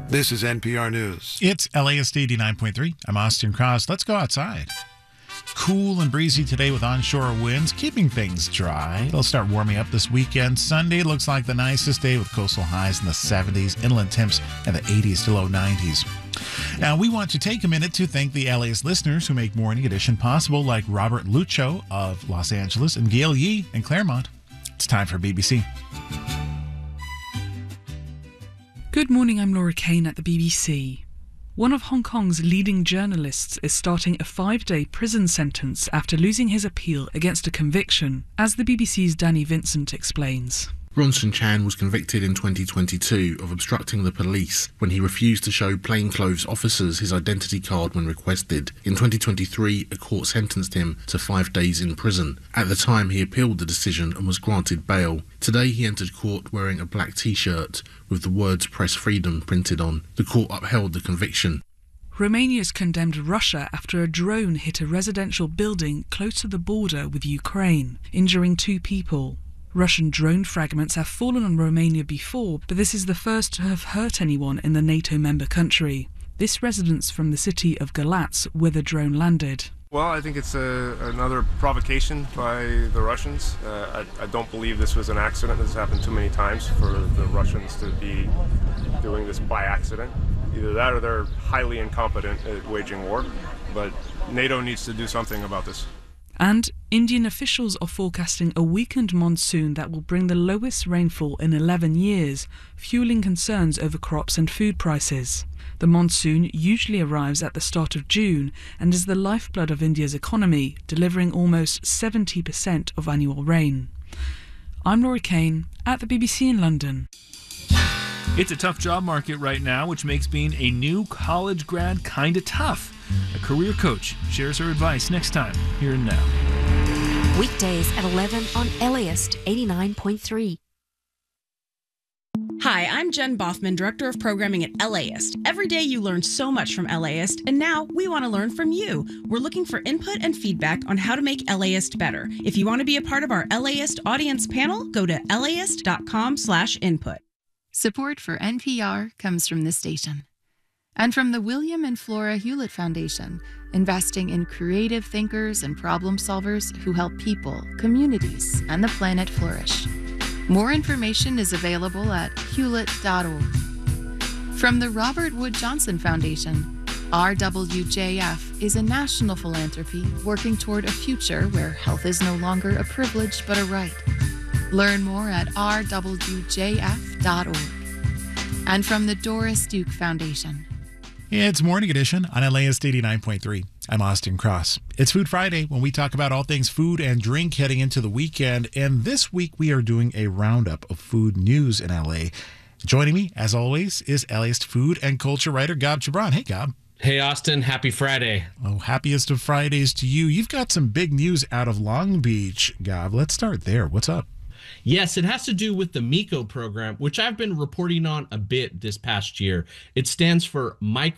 This is NPR News. It's LAist 89.3. I'm Austin Cross. Let's go outside. Cool and breezy today with onshore winds, keeping things dry. It'll start warming up this weekend. Sunday looks like the nicest day with coastal highs in the 70s, inland temps in the 80s to low 90s. Now, we want to take a minute to thank the LAist listeners who make Morning Edition possible, like Robert Lucho of Los Angeles and Gail Yee in Claremont. It's time for BBC. Good morning, I'm Laura Kane at the BBC. One of Hong Kong's leading journalists is starting a 5-day prison sentence after losing his appeal against a conviction, as the BBC's Danny Vincent explains. Bronson Chan was convicted in 2022 of obstructing the police when he refused to show plainclothes officers his identity card when requested. In 2023, a court sentenced him to 5 days in prison. At the time, he appealed the decision and was granted bail. Today, he entered court wearing a black T-shirt with the words "Press Freedom" printed on. The court upheld the conviction. Romania's condemned Russia after a drone hit a residential building close to the border with Ukraine, injuring 2 people. Russian drone fragments have fallen on Romania before, but this is the first to have hurt anyone in the NATO member country. This resident's from the city of Galatz, where the drone landed. Well, I think it's another provocation by the Russians. I don't believe this was an accident. This has happened too many times for the Russians to be doing this by accident. Either that or they're highly incompetent at waging war. But NATO needs to do something about this. And Indian officials are forecasting a weakened monsoon that will bring the lowest rainfall in 11 years, fueling concerns over crops and food prices. The monsoon usually arrives at the start of June and is the lifeblood of India's economy, delivering almost 70% of annual rain. I'm Laura Kane at the BBC in London. It's a tough job market right now, which makes being a new college grad kinda tough. A career coach shares her advice next time, here and now. Weekdays at 11 on LAist 89.3. Hi, I'm Jen Bothman, Director of Programming at LAist. Every day you learn so much from LAist, and now we want to learn from you. We're looking for input and feedback on how to make LAist better. If you want to be a part of our LAist audience panel, go to laist.com/input. Support for NPR comes from this station. And from the William and Flora Hewlett Foundation, investing in creative thinkers and problem solvers who help people, communities, and the planet flourish. More information is available at hewlett.org. From the Robert Wood Johnson Foundation, RWJF is a national philanthropy working toward a future where health is no longer a privilege but a right. Learn more at rwjf.org. And from the Doris Duke Foundation. It's Morning Edition on LAist 89.3. I'm Austin Cross. It's Food Friday, when we talk about all things food and drink heading into the weekend. And this week we are doing a roundup of food news in LA. Joining me, as always, is LAist food and culture writer Gab Gibran. Hey, Gab. Hey, Austin. Happy Friday. Oh, happiest of Fridays to you. You've got some big news out of Long Beach, Gab. Let's start there. What's up? Yes, it has to do with the MICO program, which I've been reporting on a bit this past year. It stands for